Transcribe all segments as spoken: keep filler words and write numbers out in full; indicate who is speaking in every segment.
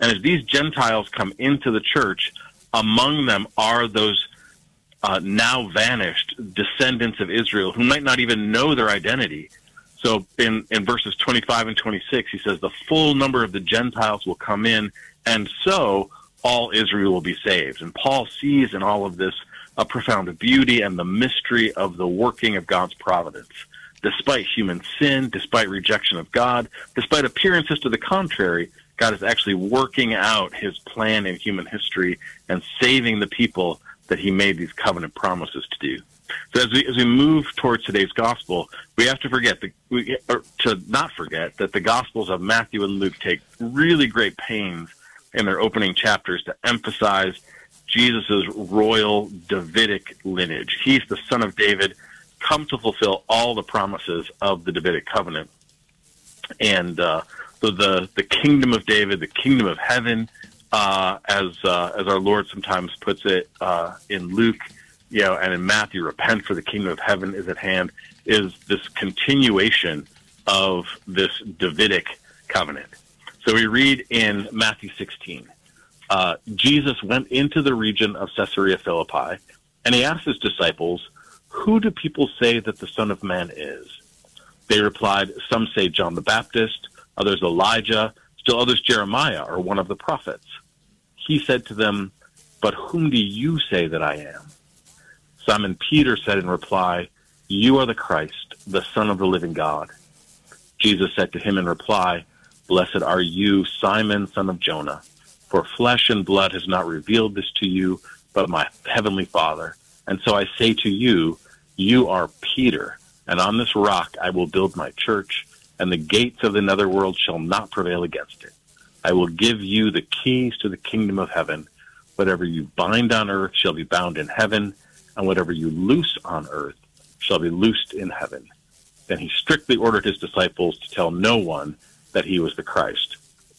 Speaker 1: And as these Gentiles come into the church, among them are those uh, now vanished descendants of Israel who might not even know their identity. So in, in verses twenty-five and twenty-six, he says, the full number of the Gentiles will come in, and so all Israel will be saved. And Paul sees in all of this a profound beauty and the mystery of the working of God's providence. Despite human sin, despite rejection of God, despite appearances to the contrary, God is actually working out his plan in human history and saving the people that he made these covenant promises to do. So as we as we move towards today's gospel, we have to forget the, we, or to not forget that the gospels of Matthew and Luke take really great pains in their opening chapters to emphasize Jesus' royal Davidic lineage. He's the son of David, come to fulfill all the promises of the Davidic covenant. And uh, so the the kingdom of David, the kingdom of heaven, uh, as uh, as our Lord sometimes puts it uh, in Luke, you know, and in Matthew, repent for the kingdom of heaven is at hand, is this continuation of this Davidic covenant. So we read in Matthew sixteen, uh, Jesus went into the region of Caesarea Philippi, and he asked his disciples, who do people say that the Son of Man is? They replied, some say John the Baptist, others Elijah, still others Jeremiah or one of the prophets. He said to them, but whom do you say that I am? Simon Peter said in reply, you are the Christ, the Son of the living God. Jesus said to him in reply, blessed are you, Simon, son of Jonah, for flesh and blood has not revealed this to you, but my heavenly Father. And so I say to you, you are Peter, and on this rock I will build my church, and the gates of the netherworld shall not prevail against it. I will give you the keys to the kingdom of heaven. Whatever you bind on earth shall be bound in heaven, and whatever you loose on earth shall be loosed in heaven. Then he strictly ordered his disciples to tell no one that he was the Christ.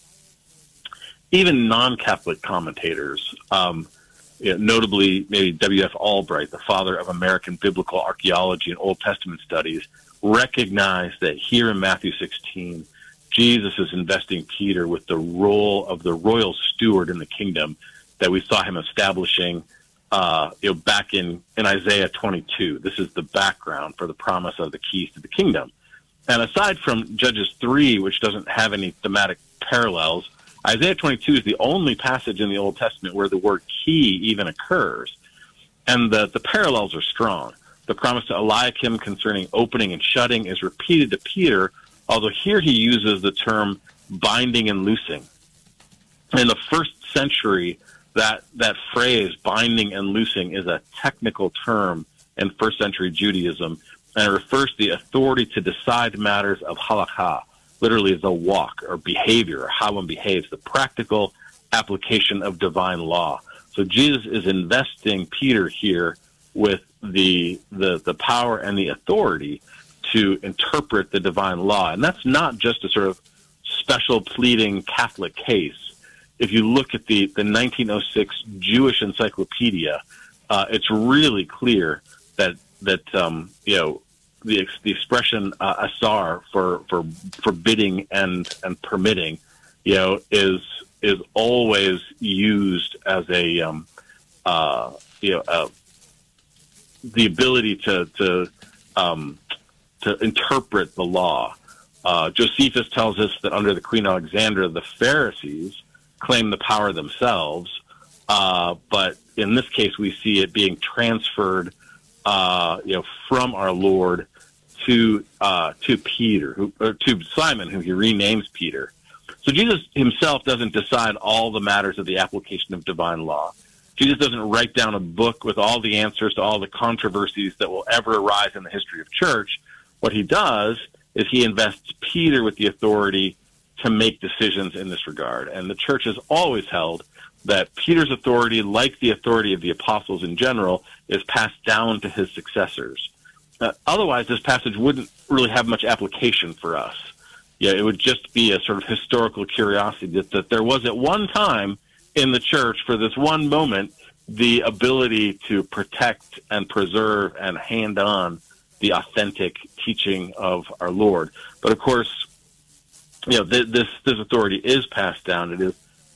Speaker 1: Even non-Catholic commentators, um, you know, notably maybe W F Albright, the father of American biblical archaeology and Old Testament studies, recognize that here in Matthew sixteen, Jesus is investing Peter with the role of the royal steward in the kingdom that we saw him establishing uh, you know, back in, in Isaiah twenty-two. This is the background for the promise of the keys to the kingdom. And aside from Judges three, which doesn't have any thematic parallels, Isaiah twenty-two is the only passage in the Old Testament where the word key even occurs. And the, the parallels are strong. The promise to Eliakim concerning opening and shutting is repeated to Peter, although here he uses the term binding and loosing. In the first century, that, that phrase, binding and loosing, is a technical term in first century Judaism, and it refers to the authority to decide matters of halakha, literally the walk or behavior, or how one behaves, the practical application of divine law. So Jesus is investing Peter here with the, the, the power and the authority to interpret the divine law. And that's not just a sort of special pleading Catholic case. If you look at the, the nineteen oh six Jewish Encyclopedia, uh, it's really clear that, that um, you know, the, the expression uh, asar for, for forbidding and, and permitting, you know, is, is always used as a, um, uh, you know, uh, the ability to, to, um, to interpret the law. Uh, Josephus tells us that under the Queen Alexandra, the Pharisees claim the power themselves, uh, but in this case, we see it being transferred, uh, you know, from our Lord to uh, to Peter, who, or to Simon, who he renames Peter. So Jesus himself doesn't decide all the matters of the application of divine law. Jesus doesn't write down a book with all the answers to all the controversies that will ever arise in the history of church. What he does is he invests Peter with the authority to make decisions in this regard. And the church has always held that Peter's authority, like the authority of the apostles in general, is passed down to his successors. Uh, otherwise, this passage wouldn't really have much application for us. Yeah, it would just be a sort of historical curiosity that, that there was at one time in the church, for this one moment, the ability to protect and preserve and hand on the authentic teaching of our Lord. But of course, you know, th- this this authority is passed down. It is